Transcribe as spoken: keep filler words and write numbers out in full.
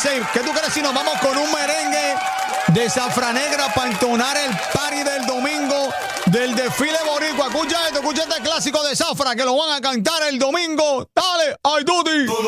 seis. ¿Qué tú crees si nos vamos con un merengue de Zafra Negra para entonar el party del domingo del desfile boricua? Escucha esto, escucha este clásico de Zafra que lo van a cantar el domingo. Dale, ay, Tuti.